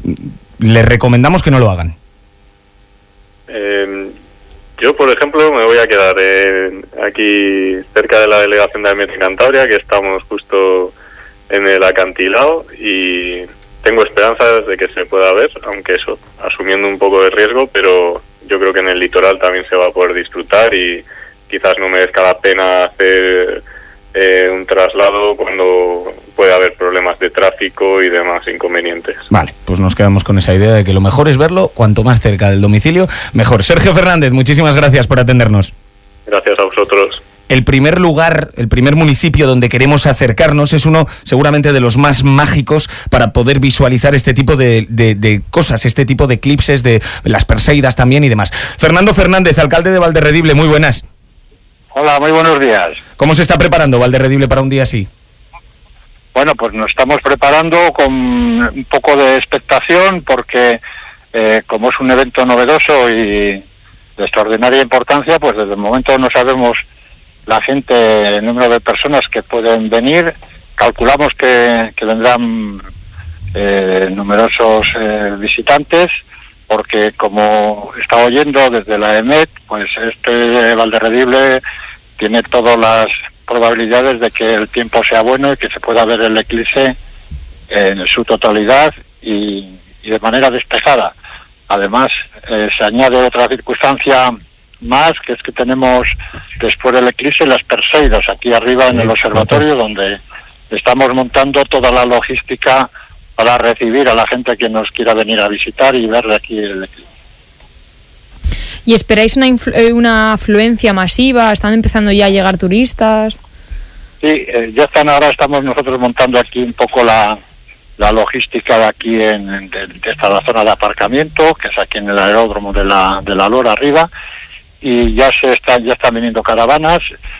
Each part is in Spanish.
les recomendamos que no lo hagan. Yo, por ejemplo, me voy a quedar aquí cerca de la delegación de Metro Cantabria, que estamos justo en el acantilado, y tengo esperanzas de que se pueda ver, aunque eso, asumiendo un poco de riesgo, pero yo creo que en el litoral también se va a poder disfrutar y quizás no merezca la pena hacer un traslado cuando puede haber problemas de tráfico y demás inconvenientes. Vale, pues nos quedamos con esa idea de que lo mejor es verlo cuanto más cerca del domicilio, mejor. Sergio Fernández, muchísimas gracias por atendernos. Gracias a vosotros. El primer lugar, el primer municipio donde queremos acercarnos es uno seguramente de los más mágicos para poder visualizar este tipo de cosas, este tipo de eclipses, de las Perseidas también y demás. Fernando Fernández, alcalde de Valderredible, muy buenas. Hola, muy buenos días. ¿Cómo se está preparando Valderredible para un día así? Bueno, pues nos estamos preparando con un poco de expectación porque como es un evento novedoso y de extraordinaria importancia, pues desde el momento no sabemos la gente, el número de personas que pueden venir. Calculamos que vendrán numerosos visitantes, porque como está oyendo desde la EMET, pues Valderredible tiene todas las probabilidades de que el tiempo sea bueno y que se pueda ver el eclipse en su totalidad y de manera despejada. Además, se añade otra circunstancia más, que es que tenemos después del eclipse las Perseidas aquí arriba en el observatorio, donde estamos montando toda la logística para recibir a la gente que nos quiera venir a visitar y ver aquí el eclipse. ¿Y esperáis una afluencia masiva? ¿Están empezando ya a llegar turistas? Sí, ya ahora estamos nosotros montando aquí un poco la logística de aquí de esta zona de aparcamiento, que es aquí en el aeródromo de la Lora arriba, y ya están viniendo caravanas.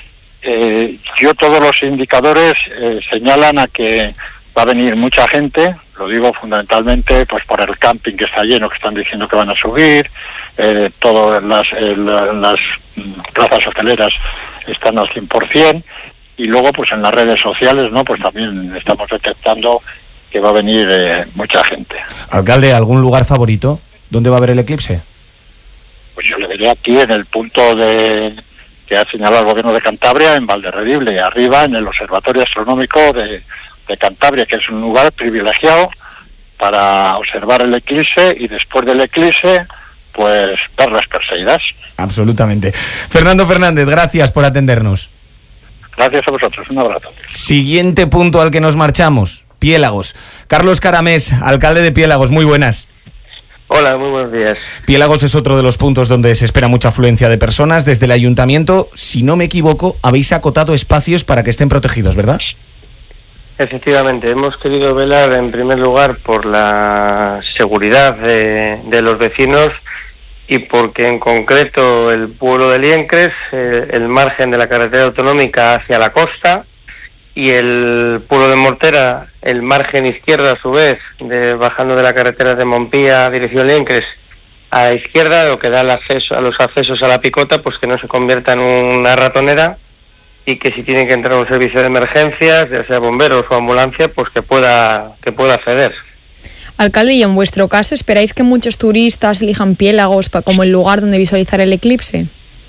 Todos los indicadores señalan a que va a venir mucha gente. Lo digo fundamentalmente pues por el camping que está lleno, que están diciendo que van a subir, todas las plazas hoteleras están al 100%, y luego pues en las redes sociales, ¿no?, pues también estamos detectando que va a venir mucha gente. Alcalde, ¿algún lugar favorito? ¿Dónde va a haber el eclipse? Pues yo le veré aquí en el punto que ha señalado el gobierno de Cantabria, en Valderredible, arriba en el Observatorio Astronómico de Cantabria, que es un lugar privilegiado para observar el eclipse y después del eclipse pues ver las Perseidas. Absolutamente. Fernando Fernández, gracias por atendernos. Gracias a vosotros, un abrazo. Siguiente punto al que nos marchamos, Piélagos. Carlos Caramés, alcalde de Piélagos, muy buenas. Hola, muy buenos días. Piélagos es otro de los puntos donde se espera mucha afluencia de personas. Desde el ayuntamiento, si no me equivoco, habéis acotado espacios para que estén protegidos, ¿verdad? Efectivamente, hemos querido velar en primer lugar por la seguridad de los vecinos y porque en concreto el pueblo de Liencres, el margen de la carretera autonómica hacia la costa, y el pueblo de Mortera, el margen izquierda a su vez, bajando de la carretera de Montpía dirección Liencres a izquierda, lo que da a los accesos a la picota, pues que no se convierta en una ratonera, y que si tiene que entrar a un servicio de emergencias, ya sea bomberos o ambulancia, pues que pueda acceder. Alcalde, y en vuestro caso, ¿esperáis que muchos turistas elijan Piélagos como el lugar donde visualizar el eclipse?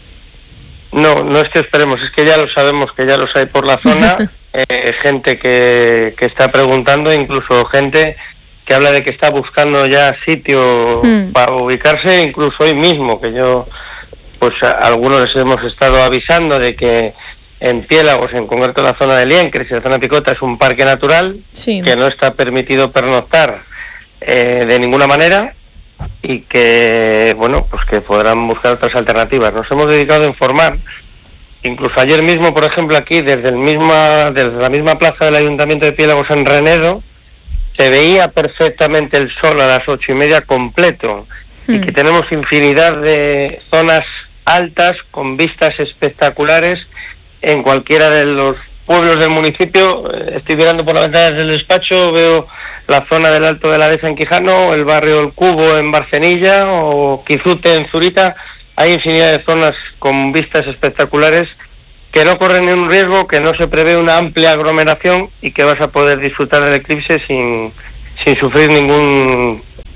No es que esperemos, es que ya lo sabemos, que ya los hay por la zona. Gente que está preguntando, incluso gente que habla de que está buscando ya sitio para ubicarse, incluso hoy mismo, que yo, pues a algunos les hemos estado avisando de que en Piélagos, en concreto la zona de Liencres y la zona Picota, es un parque natural, sí, que no está permitido pernoctar de ninguna manera, y que, bueno, pues que podrán buscar otras alternativas. Nos hemos dedicado a informar. Incluso ayer mismo, por ejemplo, aquí, desde la misma plaza del Ayuntamiento de Piélagos en Renedo, se veía perfectamente el sol a las 8:30 completo, y que tenemos infinidad de zonas altas con vistas espectaculares en cualquiera de los pueblos del municipio. Estoy mirando por la ventana del despacho, veo la zona del Alto de la Deza en Quijano, el barrio El Cubo en Barcenilla o Quizute en Zurita. Hay infinidad de zonas con vistas espectaculares que no corren ningún riesgo, que no se prevé una amplia aglomeración y que vas a poder disfrutar del eclipse sin sufrir ningún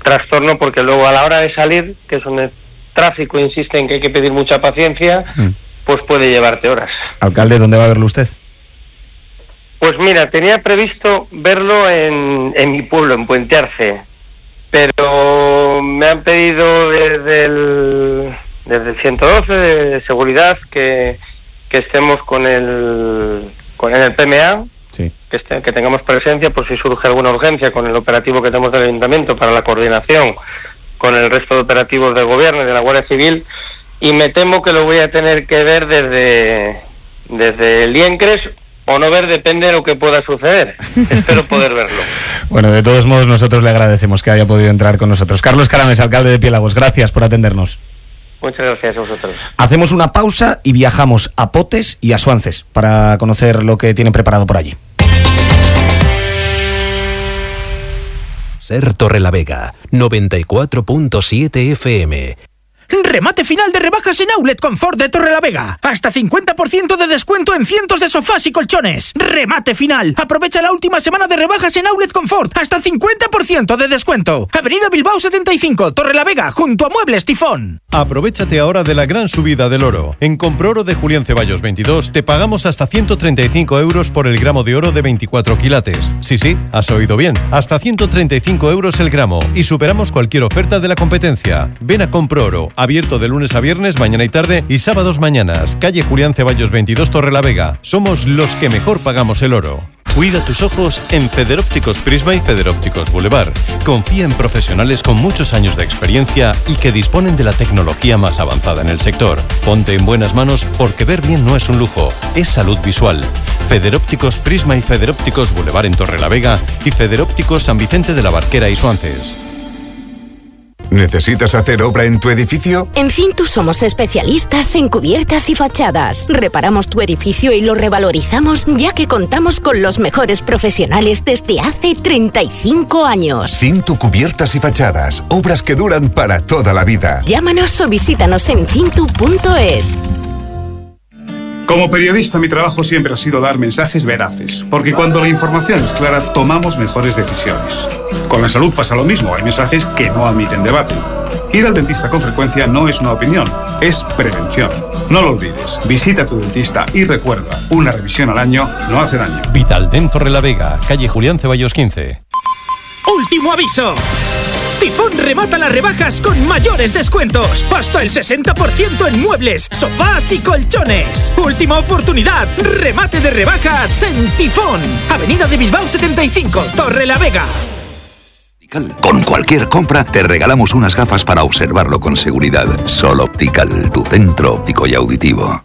trastorno, porque luego a la hora de salir, que es donde el tráfico insiste en que hay que pedir mucha paciencia, pues puede llevarte horas. Alcalde, ¿dónde va a verlo usted? Pues mira, tenía previsto verlo en mi pueblo, en Puente Arce, pero me han pedido desde el 112 de seguridad que estemos con el PMA, sí, que tengamos presencia por si surge alguna urgencia con el operativo que tenemos del Ayuntamiento para la coordinación con el resto de operativos del Gobierno y de la Guardia Civil, y me temo que lo voy a tener que ver desde el Liencres, o no ver, depende de lo que pueda suceder. Espero poder verlo. Bueno, de todos modos, nosotros le agradecemos que haya podido entrar con nosotros. Carlos Carames, alcalde de Piélagos, gracias por atendernos. Muchas gracias a vosotros. Hacemos una pausa y viajamos a Potes y a Suances para conocer lo que tienen preparado por allí. Ser Torrelavega, 94.7 FM. Remate final de rebajas en Outlet Confort de Torrelavega. Hasta 50% de descuento en cientos de sofás y colchones. Remate final. Aprovecha la última semana de rebajas en Outlet Confort. Hasta 50% de descuento. Avenida Bilbao 75, Torrelavega, junto a Muebles Tifón. Aprovechate ahora de la gran subida del oro. En Comproro de Julián Ceballos 22 te pagamos hasta 135 euros por el gramo de oro de 24 quilates. Sí, has oído bien. Hasta 135 euros el gramo. Y superamos cualquier oferta de la competencia. Ven a Comproro. Abierto de lunes a viernes, mañana y tarde, y sábados mañanas. Calle Julián Ceballos 22, Torrelavega. Somos los que mejor pagamos el oro. Cuida tus ojos en Federópticos Prisma y Federópticos Boulevard. Confía en profesionales con muchos años de experiencia y que disponen de la tecnología más avanzada en el sector. Ponte en buenas manos porque ver bien no es un lujo, es salud visual. Federópticos Prisma y Federópticos Boulevard en Torrelavega y Federópticos San Vicente de la Barquera y Suances. ¿Necesitas hacer obra en tu edificio? En Cintu somos especialistas en cubiertas y fachadas. Reparamos tu edificio y lo revalorizamos, ya que contamos con los mejores profesionales desde hace 35 años. Cintu Cubiertas y Fachadas. Obras que duran para toda la vida. Llámanos o visítanos en cintu.es. Como periodista, mi trabajo siempre ha sido dar mensajes veraces, porque cuando la información es clara, tomamos mejores decisiones. Con la salud pasa lo mismo, hay mensajes que no admiten debate. Ir al dentista con frecuencia no es una opinión, es prevención. No lo olvides, visita a tu dentista y recuerda, una revisión al año no hace daño. Vitaldent Torrelavega, calle Julián Ceballos 15. ¡Último aviso! Tifón remata las rebajas con mayores descuentos. Hasta el 60% en muebles, sofás y colchones. Última oportunidad. Remate de rebajas en Tifón. Avenida de Bilbao 75, Torrelavega. Con cualquier compra te regalamos unas gafas para observarlo con seguridad. Sol Optical, tu centro óptico y auditivo.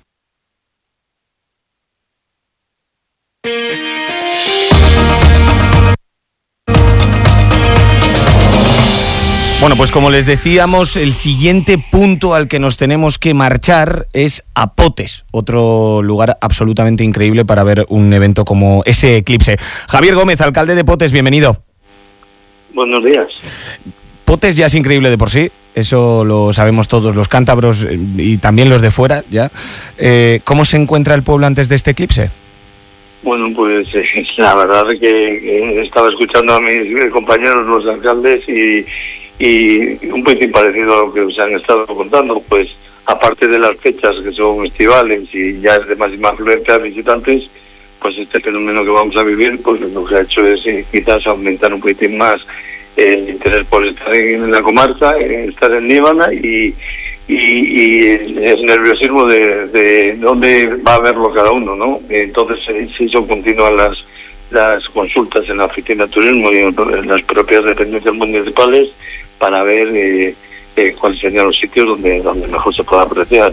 Bueno, pues como les decíamos, el siguiente punto al que nos tenemos que marchar es a Potes, otro lugar absolutamente increíble para ver un evento como ese eclipse. Javier Gómez, alcalde de Potes, bienvenido. Buenos días. Potes ya es increíble de por sí, eso lo sabemos todos los cántabros y también los de fuera ya. ¿Cómo se encuentra el pueblo antes de este eclipse? Bueno, pues la verdad es que estaba escuchando a mis compañeros, los alcaldes, y un poquitín parecido a lo que os han estado contando, pues aparte de las fechas que son estivales y ya es de máxima afluencia de visitantes, pues este fenómeno que vamos a vivir, pues lo que ha hecho es quizás aumentar un poquitín más el interés por estar en la comarca, estar en Líbana y el nerviosismo de dónde va a verlo cada uno, ¿no? Entonces se hizo continuas las consultas en la oficina de turismo y en las propias dependencias municipales para ver cuáles serían los sitios donde mejor se pueda apreciar.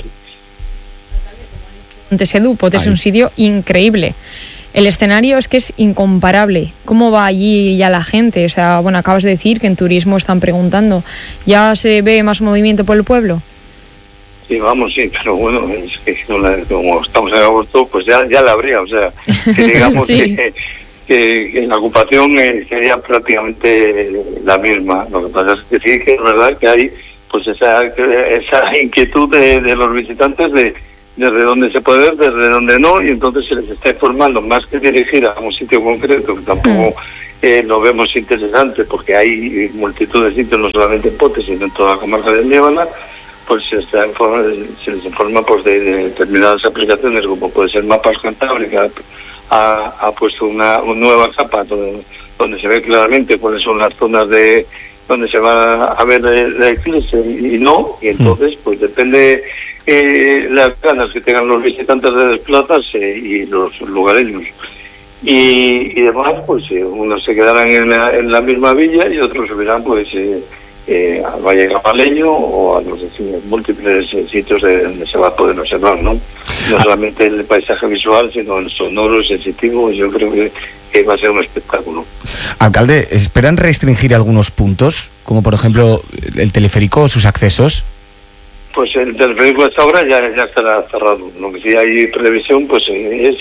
Potes es un sitio increíble. El escenario es que es incomparable. ¿Cómo va allí ya la gente? O sea, bueno, acabas de decir que en turismo están preguntando. ¿Ya se ve más movimiento por el pueblo? Sí, vamos, sí, pero bueno, es que como estamos en agosto, pues ya la habría, o sea, que digamos sí. que la ocupación sería prácticamente la misma. Lo que pasa es que sí, que es verdad que hay pues esa inquietud de los visitantes de desde dónde se puede ver, desde dónde no, y entonces se les está informando, más que dirigir a un sitio concreto, que tampoco lo vemos interesante porque hay multitud de sitios, no solamente en Potes, sino en toda la comarca de Liébana, pues se les informa pues de determinadas aplicaciones, como puede ser Mapas Cantábrica, ha puesto una nueva capa donde se ve claramente cuáles son las zonas de donde se va a ver la eclipse y entonces pues depende las ganas que tengan los visitantes de desplazarse y los lugareños y demás, pues unos se quedarán en la misma villa y otros subirán pues al Valle Camaleño o a los múltiples sitios donde se va a poder observar, ¿no? No solamente el paisaje visual, sino el sonoro, el sensitivo. Yo creo que va a ser un espectáculo. Alcalde, ¿esperan restringir algunos puntos, como por ejemplo el teleférico o sus accesos? Pues el teleférico hasta ahora ya estará cerrado. Lo que sí hay previsión pues es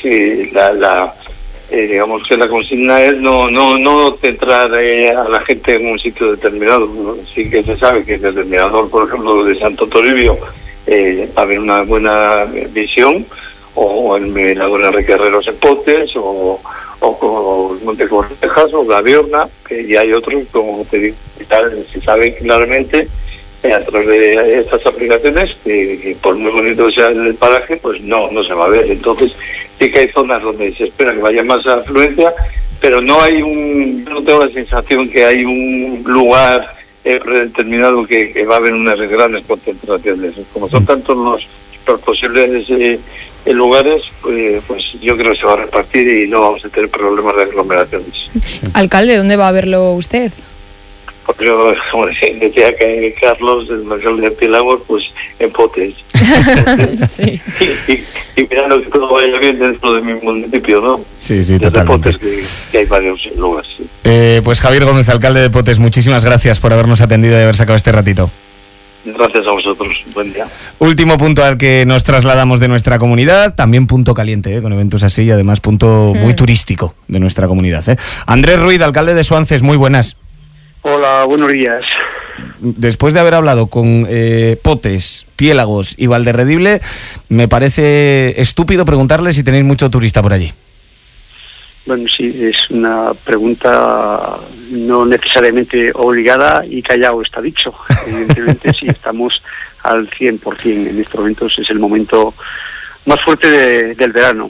digamos que la consigna es no centrar a la gente en un sitio determinado, ¿no? Sí que se sabe que desde el mirador, por ejemplo, de Santo Toribio va a haber una buena visión, o el mirador Enrique Herreros en Potes, o Monte Correjas, o Gaviorna, y hay otros, como te digo, se sabe claramente a través de estas aplicaciones que por muy bonito sea el paraje, pues no se va a ver. Entonces sí que hay zonas donde se espera que vaya más afluencia, pero no tengo la sensación que hay un lugar predeterminado que va a haber unas grandes concentraciones. Como son tantos los posibles lugares, pues yo creo que se va a repartir y no vamos a tener problemas de aglomeraciones. Alcalde, ¿dónde va a verlo usted? Yo, como decía que Carlos, el alcalde de Piélagos, pues en Potes. Sí. Y mirando que todo vaya bien dentro de mi municipio, ¿no? Sí, desde Potes, que hay varios lugares. Sí. Pues Javier Gómez, alcalde de Potes, muchísimas gracias por habernos atendido y haber sacado este ratito. Gracias a vosotros. Buen día. Último punto al que nos trasladamos de nuestra comunidad, también punto caliente, con eventos así y además punto muy turístico de nuestra comunidad. Andrés Ruiz, alcalde de Suances, muy buenas. Hola, buenos días. Después de haber hablado con Potes, Piélagos y Valderredible, me parece estúpido preguntarle si tenéis mucho turista por allí. Bueno, sí, es una pregunta no necesariamente obligada y callado está dicho. Evidentemente, sí, estamos al 100%. En estos momentos es el momento más fuerte del verano.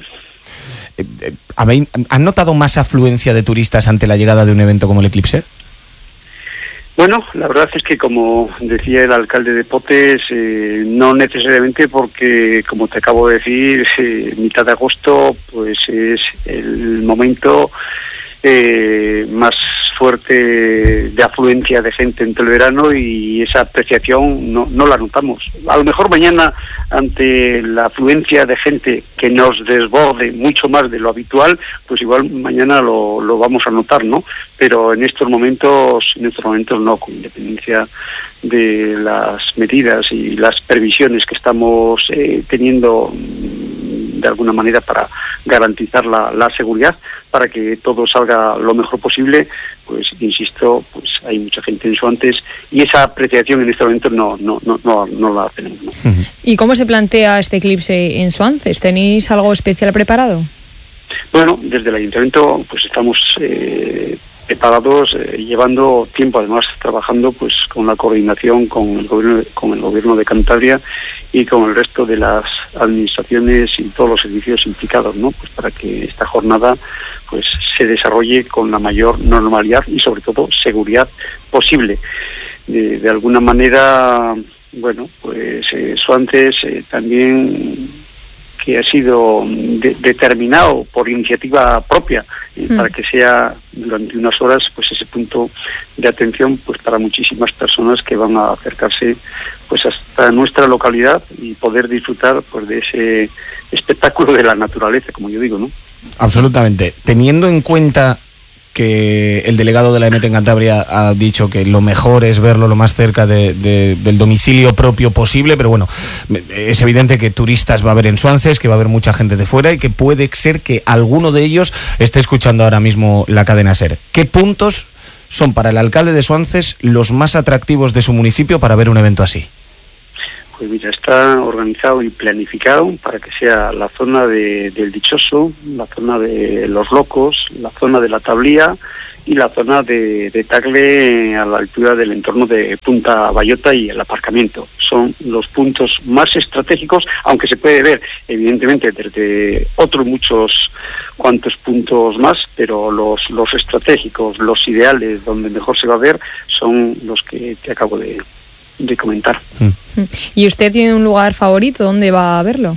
¿Han notado más afluencia de turistas ante la llegada de un evento como el eclipse? Bueno, la verdad es que, como decía el alcalde de Potes, no necesariamente porque, como te acabo de decir, mitad de agosto pues es el momento más fuerte de afluencia de gente entre el verano, y esa apreciación no la notamos. A lo mejor mañana, ante la afluencia de gente que nos desborde mucho más de lo habitual, pues igual mañana lo vamos a notar, ¿no? Pero en estos momentos no, con independencia de las medidas y las previsiones que estamos teniendo de alguna manera para garantizar la seguridad, para que todo salga lo mejor posible, pues insisto, pues hay mucha gente en Suantes y esa apreciación en este momento no la tenemos, ¿no? ¿Y cómo se plantea este eclipse en Suances? ¿Tenéis algo especial preparado? Bueno, desde el ayuntamiento pues estamos preparados, llevando tiempo además trabajando pues con la coordinación con el gobierno de Cantabria y con el resto de las administraciones y todos los servicios implicados, ¿no? Pues para que esta jornada pues se desarrolle con la mayor normalidad y sobre todo seguridad posible. De alguna manera, bueno, pues Suantes también, que ha sido determinado por iniciativa propia para que sea durante unas horas pues ese punto de atención pues para muchísimas personas que van a acercarse pues hasta nuestra localidad y poder disfrutar pues de ese espectáculo de la naturaleza, como yo digo, ¿no? Absolutamente. Teniendo en cuenta que el delegado de la EMET en Cantabria ha dicho que lo mejor es verlo lo más cerca del domicilio propio posible, pero bueno, es evidente que turistas va a haber en Suances, que va a haber mucha gente de fuera y que puede ser que alguno de ellos esté escuchando ahora mismo la cadena SER. ¿Qué puntos son para el alcalde de Suances los más atractivos de su municipio para ver un evento así? Pues mira, está organizado y planificado para que sea la zona del Dichoso, la zona de Los Locos, la zona de la Tablía y la zona de Tagle a la altura del entorno de Punta Bayota y el aparcamiento. Son los puntos más estratégicos, aunque se puede ver evidentemente desde otros muchos cuantos puntos más, pero los estratégicos, los ideales, donde mejor se va a ver, son los que te acabo de comentar. ¿Y usted tiene un lugar favorito? ¿Dónde va a verlo?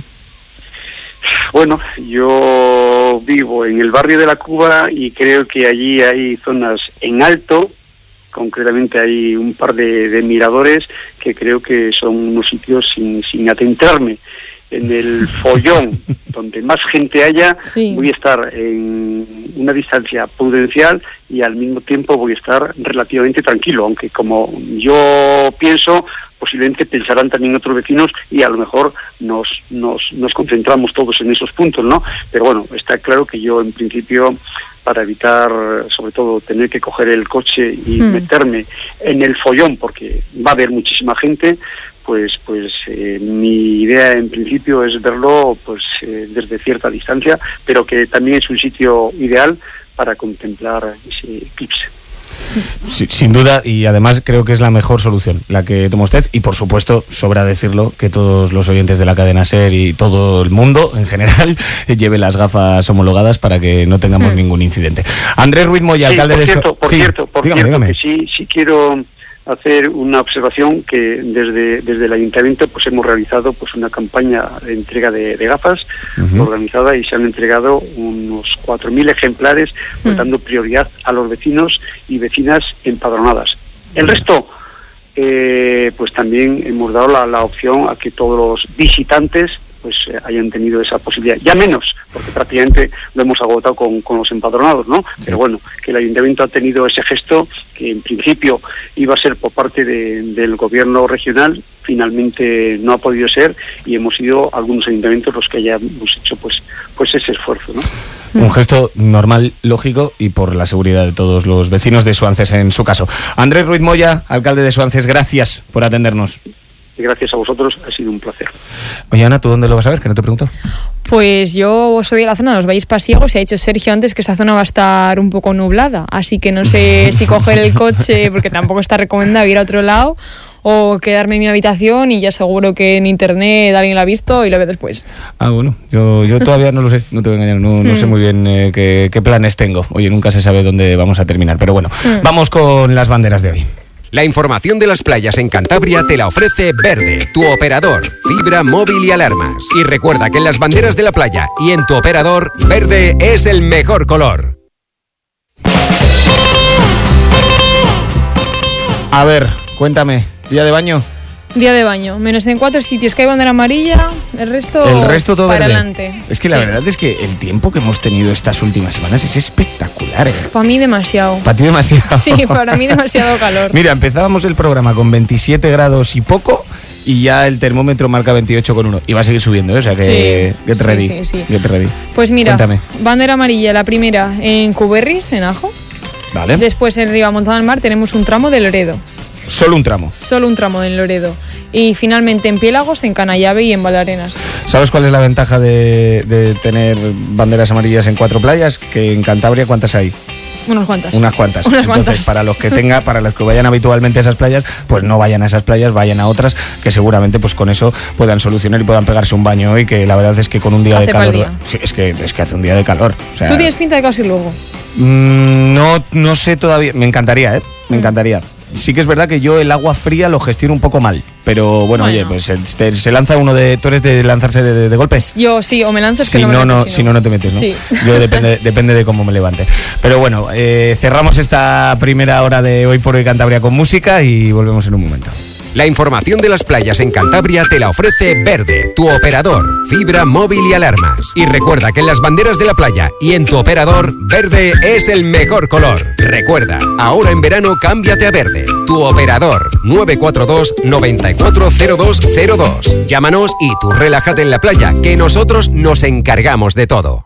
Bueno, yo vivo en el barrio de la Cuba y creo que allí hay zonas en alto, concretamente hay un par de miradores que creo que son unos sitios sin adentrarme en el follón donde más gente haya. Voy a estar en una distancia prudencial y al mismo tiempo voy a estar relativamente tranquilo, aunque como yo pienso, posiblemente pensarán también otros vecinos y a lo mejor nos concentramos todos en esos puntos, ¿no? Pero bueno, está claro que yo en principio, para evitar sobre todo tener que coger el coche y meterme en el follón, porque va a haber muchísima gente, pues mi idea en principio es verlo desde cierta distancia, pero que también es un sitio ideal para contemplar ese eclipse. Sí, sin duda, y además creo que es la mejor solución la que toma usted, y por supuesto, sobra decirlo, que todos los oyentes de la cadena SER y todo el mundo en general lleve las gafas homologadas para que no tengamos ningún incidente. Andrés Ruiz Moya, alcalde de... Por cierto, dígame. Que sí quiero hacer una observación, que desde el ayuntamiento pues hemos realizado pues una campaña de entrega de gafas organizada, y se han entregado unos 4.000 ejemplares, dando prioridad a los vecinos y vecinas empadronadas. El resto, pues también hemos dado la opción a que todos los visitantes pues hayan tenido esa posibilidad, ya menos, porque prácticamente lo hemos agotado con los empadronados, ¿no? Sí. Pero bueno, que el ayuntamiento ha tenido ese gesto, que en principio iba a ser por parte del gobierno regional, finalmente no ha podido ser, y hemos sido algunos ayuntamientos los que hayamos hecho pues ese esfuerzo, ¿no? Un gesto normal, lógico, y por la seguridad de todos los vecinos de Suances en su caso. Andrés Ruiz Moya, alcalde de Suances, gracias por atendernos. Y gracias a vosotros, ha sido un placer. Oye, Ana, ¿tú dónde lo vas a ver? Que no te pregunto. Pues yo soy de la zona de los Valles Pasiegos y ha dicho Sergio antes que esa zona va a estar un poco nublada, así que no sé si coger el coche, porque tampoco está recomendado ir a otro lado, o quedarme en mi habitación y ya seguro que en internet alguien la ha visto y lo ve después. Ah, bueno, yo todavía no lo sé, no te voy a engañar, no sé muy bien qué planes tengo. Oye, nunca se sabe dónde vamos a terminar, pero bueno, vamos con las banderas de hoy. La información de las playas en Cantabria te la ofrece Verde, tu operador, fibra, móvil y alarmas. Y recuerda que en las banderas de la playa y en tu operador, Verde es el mejor color. A ver, cuéntame, ¿día de baño? Día de baño, menos en 4 sitios que hay bandera amarilla, el resto todo para adelante. Es que la verdad es que el tiempo que hemos tenido estas últimas semanas es espectacular, ¿eh? Para mí demasiado. ¿Para ti demasiado? Sí, para mí demasiado calor. Mira, empezábamos el programa con 27 grados y poco, y ya el termómetro marca 28,1. Y va a seguir subiendo, ¿eh? O sea que get ready. Get ready. Pues mira, cuéntame. Bandera amarilla, la primera en Cuberris, en Ajo. Vale. Después en Ribamontada del Mar tenemos un tramo de Loredo. Solo un tramo. Solo un tramo en Loredo. Y finalmente en Piélagos, en Canallave y en Valarenas. ¿Sabes cuál es la ventaja de tener banderas amarillas en 4 playas? Que en Cantabria, ¿cuántas hay? Unas cuantas. Entonces, para los que vayan habitualmente a esas playas, pues no vayan a esas playas, vayan a otras que seguramente pues con eso puedan solucionar y puedan pegarse un baño hoy, que la verdad es que con un día de calor... Sí, es que hace un día de calor. O sea, ¿tú tienes pinta de que vas a ir luego? No sé todavía. Me encantaría, Me encantaría. Sí que es verdad que yo el agua fría lo gestiono un poco mal, pero bueno, oye, pues se lanza uno de... ¿Tú eres de lanzarse de golpes? Yo sí, o me lanzas si que no me metes, si no te metes, ¿no? Sí. Yo depende de cómo me levante. Pero bueno, cerramos esta primera hora de Hoy por Hoy Cantabria con música y volvemos en un momento. La información de las playas en Cantabria te la ofrece Verde, tu operador, fibra, móvil y alarmas. Y recuerda que en las banderas de la playa y en tu operador, Verde es el mejor color. Recuerda, ahora en verano cámbiate a Verde, tu operador, 942 940202. Llámanos y tú relájate en la playa, que nosotros nos encargamos de todo.